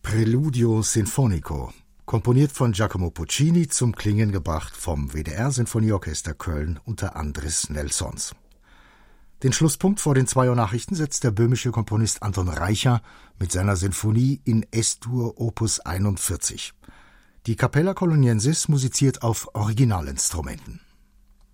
Preludio Sinfonico, komponiert von Giacomo Puccini, zum Klingen gebracht vom WDR-Sinfonieorchester Köln unter Andris Nelsons. Den Schlusspunkt vor den 2 Uhr Nachrichten setzt der böhmische Komponist Anton Reicha mit seiner Sinfonie in S-Dur Opus 41. Die Capella Coloniensis musiziert auf Originalinstrumenten.